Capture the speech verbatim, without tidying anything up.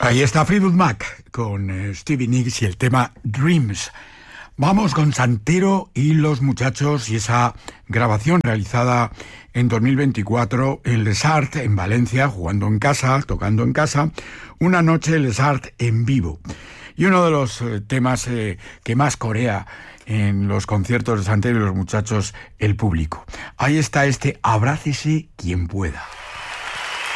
Ahí está Fleetwood Mac con eh, Stevie Nicks y el tema Dreams. Vamos con Santero y los muchachos y esa grabación realizada en dos mil veinticuatro en Les Arts, en Valencia, jugando en casa, tocando en casa, una noche Les Arts en vivo. Y uno de los eh, temas eh, que más corea en los conciertos de Santero y los muchachos, el público. Ahí está este Abrácese quien pueda.